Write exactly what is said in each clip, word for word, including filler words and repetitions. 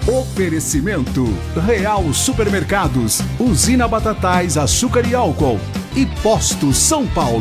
Oferecimento Real Supermercados, Usina Batatais, Açúcar e Álcool e Posto São Paulo.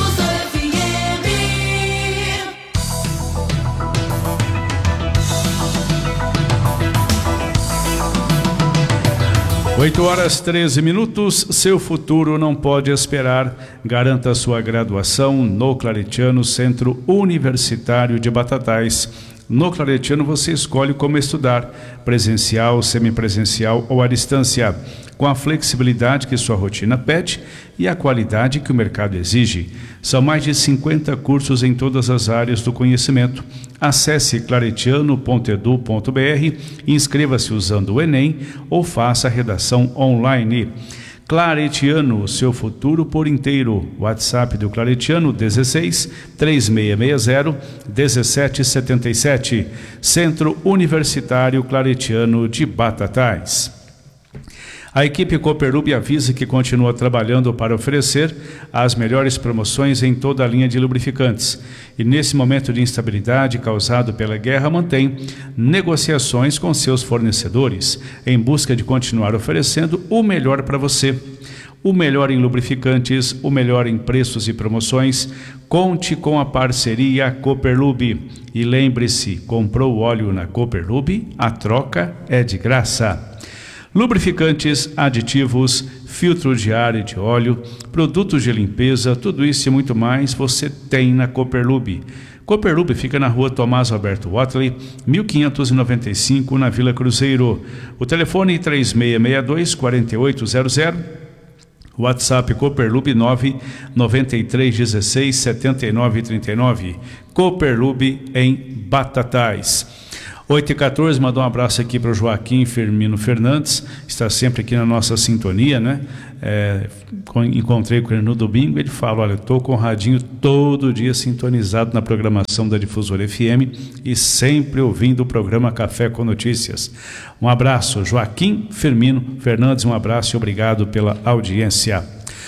oito horas treze minutos, seu futuro não pode esperar. Garanta sua graduação no Claretiano Centro Universitário de Batatais. No Claretiano você escolhe como estudar, presencial, semipresencial ou à distância, com a flexibilidade que sua rotina pede e a qualidade que o mercado exige. São mais de cinquenta cursos em todas as áreas do conhecimento. Acesse claretiano ponto edu ponto br, inscreva-se usando o Enem ou faça a redação online. Claretiano, seu futuro por inteiro. WhatsApp do Claretiano dezesseis, três seis seis zero, um sete sete sete. Centro Universitário Claretiano de Batatais. A equipe Cooperlube avisa que continua trabalhando para oferecer as melhores promoções em toda a linha de lubrificantes. E nesse momento de instabilidade causado pela guerra, mantém negociações com seus fornecedores em busca de continuar oferecendo o melhor para você. O melhor em lubrificantes, o melhor em preços e promoções. Conte com a parceria Cooperlube. E lembre-se, comprou óleo na Cooperlube, a troca é de graça. Lubrificantes, aditivos, filtro de ar e de óleo, produtos de limpeza, tudo isso e muito mais você tem na Cooperlube. Cooperlube fica na rua Tomás Alberto Watley, mil quinhentos e noventa e cinco, na Vila Cruzeiro. O telefone três seis seis dois, quatro oito zero zero. WhatsApp Cooperlube nove nove três um seis sete nove três nove. Cooperlube em Batatais. oito e quatorze, mandou um abraço aqui para o Joaquim Firmino Fernandes, está sempre aqui na nossa sintonia, né? É, encontrei com ele no domingo, ele fala, olha, estou com o radinho todo dia sintonizado na programação da Difusora F M e sempre ouvindo o programa Café com Notícias. Um abraço, Joaquim Firmino Fernandes, um abraço e obrigado pela audiência.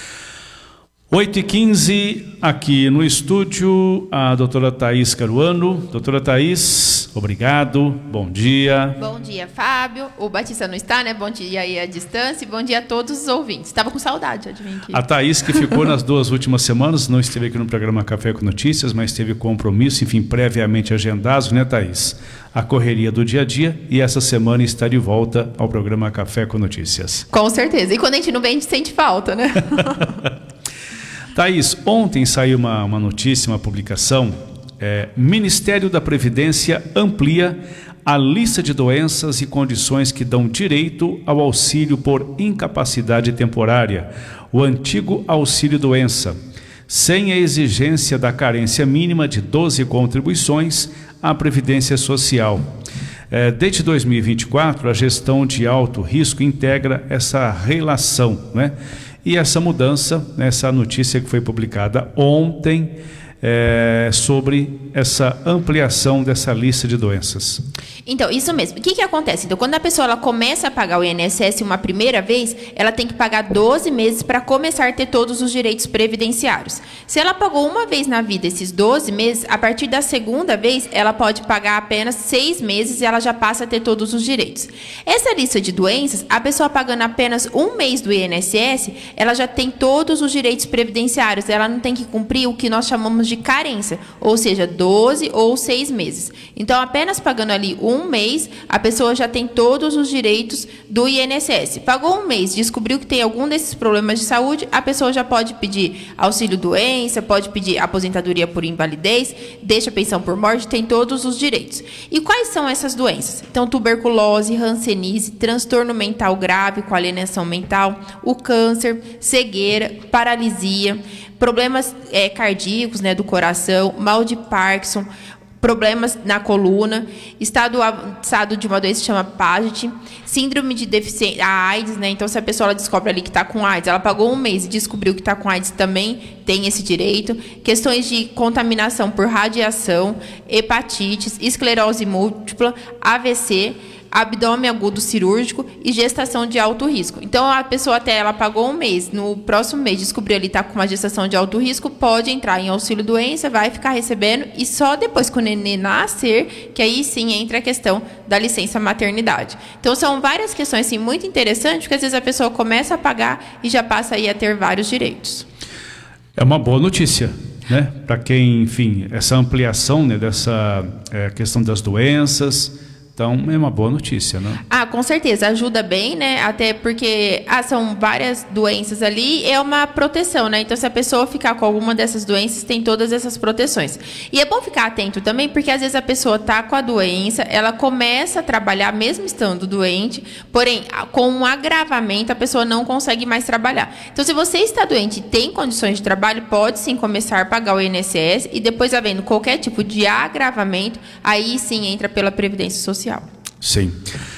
oito e quinze, aqui no estúdio, a doutora Thaís Caruano. Doutora Thaís, obrigado, bom dia. Bom dia, Fábio. O Batista não está, né? Bom dia aí à distância e bom dia a todos os ouvintes. Estava com saudade, adivinha aqui. A Thaís, que ficou nas duas últimas semanas, não esteve aqui no programa Café com Notícias, mas teve compromisso, enfim, previamente agendados, né, Thaís? A correria do dia a dia, e essa semana está de volta ao programa Café com Notícias. Com certeza. E quando a gente não vem, a gente sente falta, né? Thaís, ontem saiu uma, uma notícia, uma publicação, é, Ministério da Previdência amplia a lista de doenças e condições que dão direito ao auxílio por incapacidade temporária, o antigo auxílio-doença, sem a exigência da carência mínima de doze contribuições à Previdência Social. É, desde dois mil e vinte e quatro, a gestão de alto risco integra essa relação, né? E essa mudança, essa notícia que foi publicada ontem, é, sobre essa ampliação dessa lista de doenças. Então, isso mesmo. O que, que acontece? Então, quando a pessoa ela começa a pagar o I N S S uma primeira vez, ela tem que pagar doze meses para começar a ter todos os direitos previdenciários. Se ela pagou uma vez na vida esses doze meses, a partir da segunda vez, ela pode pagar apenas seis meses e ela já passa a ter todos os direitos. Essa lista de doenças, a pessoa pagando apenas um mês do I N S S, ela já tem todos os direitos previdenciários. Ela não tem que cumprir o que nós chamamos de carência, ou seja, doze ou seis meses. Então, apenas pagando ali um um mês, a pessoa já tem todos os direitos do I N S S. Pagou um mês, descobriu que tem algum desses problemas de saúde, a pessoa já pode pedir auxílio-doença, pode pedir aposentadoria por invalidez, deixa pensão por morte, tem todos os direitos. E quais são essas doenças? Então, tuberculose, hanseníase, transtorno mental grave com alienação mental, o câncer, cegueira, paralisia, problemas é, cardíacos, né, do coração, mal de Parkinson, problemas na coluna, estado avançado de uma doença que chama Paget, síndrome de deficiência, a AIDS, né? Então, se a pessoa ela descobre ali que está com AIDS, ela pagou um mês e descobriu que está com AIDS, também tem esse direito. Questões de contaminação por radiação, hepatites, esclerose múltipla, A V C, abdômen agudo cirúrgico e gestação de alto risco. Então, a pessoa até ela pagou um mês, no próximo mês descobriu ali está com uma gestação de alto risco, pode entrar em auxílio doença, vai ficar recebendo e só depois que o nenê nascer, que aí sim entra a questão da licença maternidade. Então, são várias questões assim, muito interessantes, porque às vezes a pessoa começa a pagar e já passa aí a ter vários direitos. É uma boa notícia, né? Para quem, enfim, essa ampliação, né, dessa é, questão das doenças. Então, é uma boa notícia, né? Ah, com certeza, ajuda bem, né? Até porque ah, são várias doenças ali, é uma proteção, né? Então, se a pessoa ficar com alguma dessas doenças, tem todas essas proteções. E é bom ficar atento também, porque às vezes a pessoa tá com a doença, ela começa a trabalhar mesmo estando doente, porém, com um agravamento, a pessoa não consegue mais trabalhar. Então, se você está doente e tem condições de trabalho, pode sim começar a pagar o I N S S e depois, havendo qualquer tipo de agravamento, aí sim entra pela Previdência Social. Sim.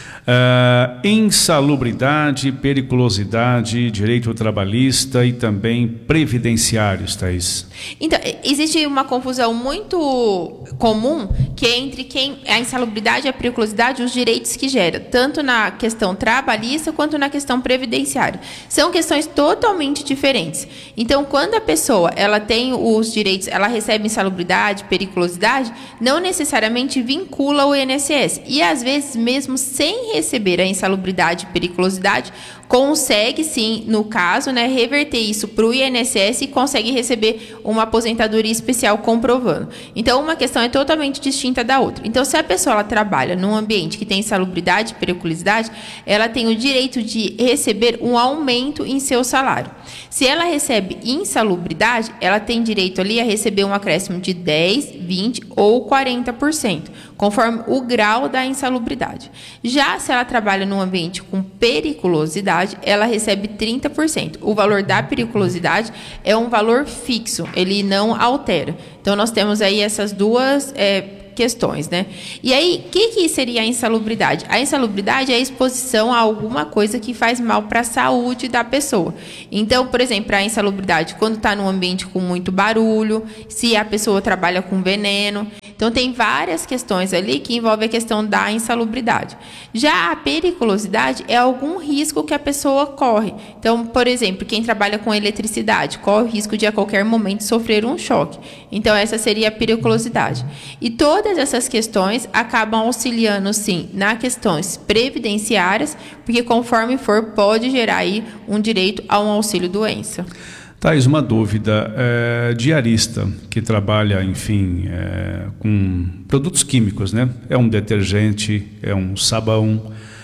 Uh, insalubridade, periculosidade, direito trabalhista e também previdenciários, Thaís. Então, existe uma confusão muito comum que é entre quem a insalubridade e a periculosidade os direitos que gera, tanto na questão trabalhista quanto na questão previdenciária. São questões totalmente diferentes. Então, quando a pessoa ela tem os direitos, ela recebe insalubridade, periculosidade, não necessariamente vincula o I N S S. E às vezes, mesmo sem receber a insalubridade e periculosidade, consegue sim, no caso, né, reverter isso para o I N S S e consegue receber uma aposentadoria especial comprovando. Então, uma questão é totalmente distinta da outra. Então, se a pessoa ela trabalha num ambiente que tem insalubridade e periculosidade, ela tem o direito de receber um aumento em seu salário. Se ela recebe insalubridade, ela tem direito ali a receber um acréscimo de dez, vinte ou quarenta por cento, conforme o grau da insalubridade. Já se ela trabalha num ambiente com periculosidade, ela recebe trinta por cento. O valor da periculosidade é um valor fixo, ele não altera. Então, nós temos aí essas duas é, questões, né? E aí, o que, que seria a insalubridade? A insalubridade é a exposição a alguma coisa que faz mal para a saúde da pessoa. Então, por exemplo, a insalubridade, quando está num ambiente com muito barulho, se a pessoa trabalha com veneno. Então, tem várias questões ali que envolvem a questão da insalubridade. Já a periculosidade é algum risco que a pessoa corre. Então, por exemplo, quem trabalha com eletricidade corre o risco de a qualquer momento sofrer um choque. Então, essa seria a periculosidade. E todas essas questões acabam auxiliando, sim, nas questões previdenciárias, porque conforme for, pode gerar aí um direito a um auxílio-doença. Thaís, uma dúvida, é, diarista que trabalha, enfim, é, com produtos químicos, né? É um detergente, é um sabão,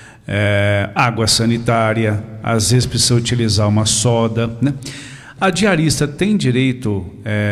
é, água sanitária, às vezes precisa utilizar uma soda, né? A diarista tem direito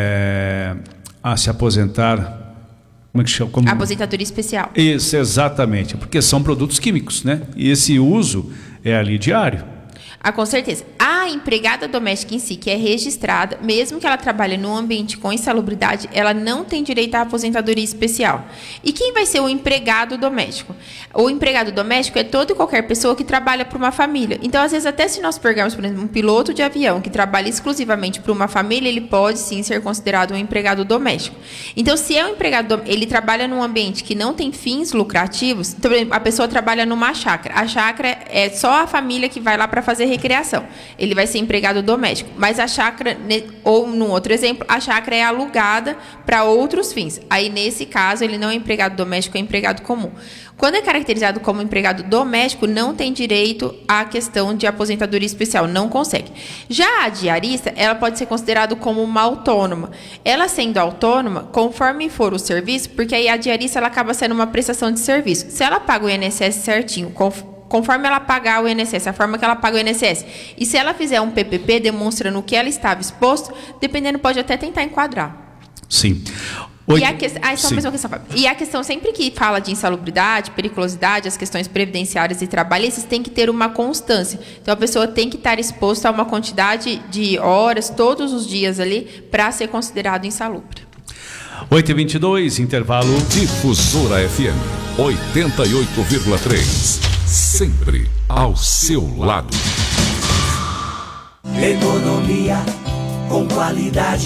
é, a se aposentar? Como é que chama? Como... Aposentadoria especial. Isso, exatamente, porque são produtos químicos, né? E esse uso é ali diário. Ah, com certeza. A empregada doméstica em si, que é registrada, mesmo que ela trabalhe num ambiente com insalubridade, ela não tem direito à aposentadoria especial. E quem vai ser o empregado doméstico? O empregado doméstico é toda e qualquer pessoa que trabalha para uma família. Então, às vezes, até se nós pegarmos, por exemplo, um piloto de avião que trabalha exclusivamente para uma família, ele pode sim ser considerado um empregado doméstico. Então, se é um empregado, ele trabalha num ambiente que não tem fins lucrativos, então, por exemplo, a pessoa trabalha numa chácara. A chácara é só a família que vai lá para fazer recreação. Ele vai ser empregado doméstico. Mas a chácara, ou num outro exemplo, a chácara é alugada para outros fins. Aí, nesse caso, ele não é empregado doméstico, é empregado comum. Quando é caracterizado como empregado doméstico, não tem direito à questão de aposentadoria especial, não consegue. Já a diarista, ela pode ser considerada como uma autônoma. Ela sendo autônoma, conforme for o serviço, porque aí a diarista ela acaba sendo uma prestação de serviço. Se ela paga o I N S S certinho, conforme ela pagar o I N S S, a forma que ela paga o I N S S, e se ela fizer um P P P demonstrando o que ela estava exposto, dependendo, pode até tentar enquadrar. Sim. E a, que... ah, só mais uma questão. E a questão, sempre que fala de insalubridade, periculosidade, as questões previdenciárias e trabalhistas, tem que ter uma constância. Então, a pessoa tem que estar exposta a uma quantidade de horas, todos os dias ali, para ser considerado insalubre. oito e vinte e dois, intervalo. Difusora F M, oitenta e oito vírgula três. Sempre ao seu lado. Economia com qualidade.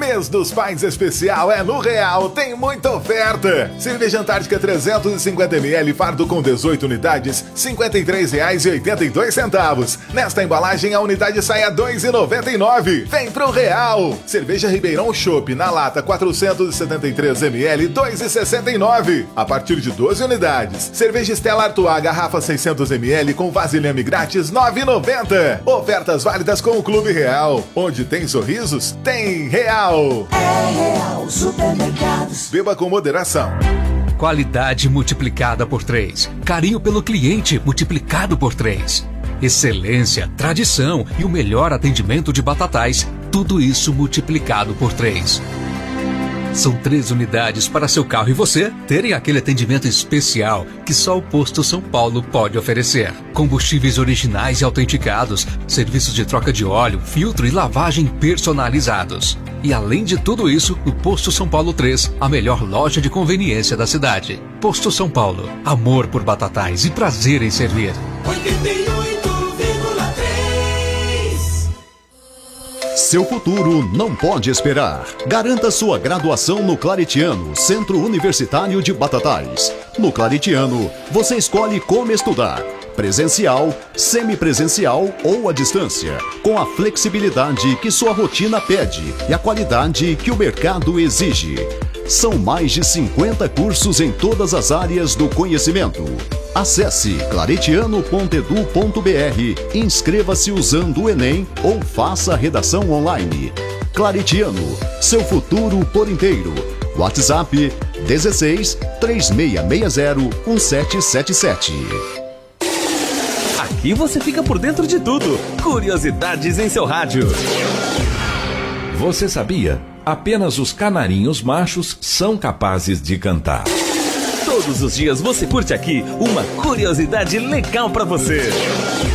Mês dos Pais especial é no Real, tem muita oferta. Cerveja Antártica trezentos e cinquenta mililitros, fardo com dezoito unidades, cinquenta e três reais e oitenta e dois centavos. Nesta embalagem, a unidade sai a dois reais e noventa e nove centavos. Vem pro Real. Cerveja Ribeirão Chopp na lata quatrocentos e setenta e três mililitros, dois reais e sessenta e nove centavos. A partir de doze unidades. Cerveja Stella Artois, garrafa seiscentos mililitros com vasilhame grátis, nove reais e noventa centavos. Ofertas válidas com o Clube Real. Onde tem sorrisos, tem Real. É Real Supermercados. Beba com moderação. Qualidade multiplicada por três. Carinho pelo cliente multiplicado por três. Excelência, tradição e o melhor atendimento de Batatais. Tudo isso multiplicado por três. São três unidades para seu carro e você terem aquele atendimento especial que só o Posto São Paulo pode oferecer. Combustíveis originais e autenticados, serviços de troca de óleo, filtro e lavagem personalizados. E além de tudo isso, o Posto São Paulo três, a melhor loja de conveniência da cidade. Posto São Paulo, amor por Batatais e prazer em servir. oitenta e oito vírgula três. Seu futuro não pode esperar. Garanta sua graduação no Claretiano, Centro Universitário de Batatais. No Claretiano, você escolhe como estudar. Presencial, semipresencial ou à distância, com a flexibilidade que sua rotina pede e a qualidade que o mercado exige. São mais de cinquenta cursos em todas as áreas do conhecimento. Acesse claretiano ponto edu ponto br, inscreva-se usando o Enem ou faça a redação online. Claretiano, seu futuro por inteiro. WhatsApp dezesseis, três seis seis zero, um sete sete sete. Aqui você fica por dentro de tudo. Curiosidades em seu rádio. Você sabia? Apenas os canarinhos machos são capazes de cantar. Todos os dias você curte aqui uma curiosidade legal pra você.